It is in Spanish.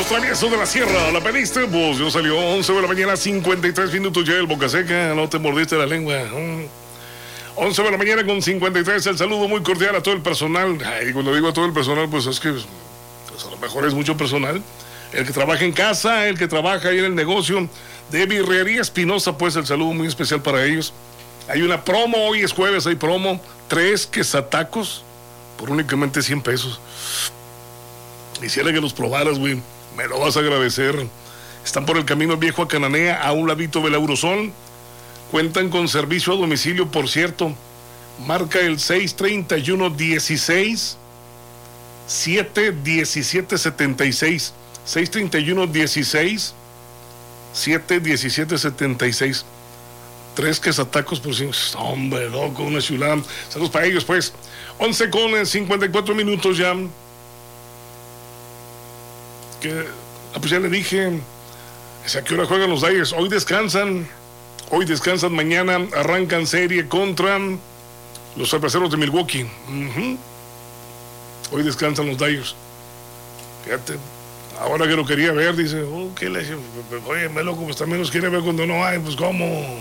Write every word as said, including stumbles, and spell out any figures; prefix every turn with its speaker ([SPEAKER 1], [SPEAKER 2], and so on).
[SPEAKER 1] Los traviesos de la sierra, ¿la pediste? Pues yo salió once de la mañana, cincuenta y tres minutos ya el Boca Seca, no te mordiste la lengua. once de la mañana con cincuenta y tres, el saludo muy cordial a todo el personal. Ay, cuando digo a todo el personal, pues es que pues a lo mejor es mucho personal. El que trabaja en casa, el que trabaja ahí en el negocio de Birrería Espinosa, pues el saludo muy especial para ellos. Hay una promo, hoy es jueves, hay promo, tres quesatacos por únicamente cien pesos. Quisiera que los probaras, güey, me lo vas a agradecer. Están por el camino viejo a Cananea, a un ladito del Eurozone. Cuentan con servicio a domicilio, por cierto. Marca el seis treinta y uno dieciséis siete diecisiete setenta y seis. seis treinta y uno dieciséis siete diecisiete setenta y seis. Tres quesatacos por cien. Hombre, loco, una ciudad. Saludos para ellos, pues. once con cincuenta y cuatro minutos ya. Que, ah, pues ya le dije. ¿A qué hora juegan los Dyers? Hoy descansan. Hoy descansan. Mañana arrancan serie contra los cerveceros de Milwaukee. Uh-huh. Hoy descansan los Dyers. Fíjate. Ahora que lo quería ver, dice, oh, ¿qué le... Oye, me loco, pues también los quiere ver cuando no hay, pues cómo.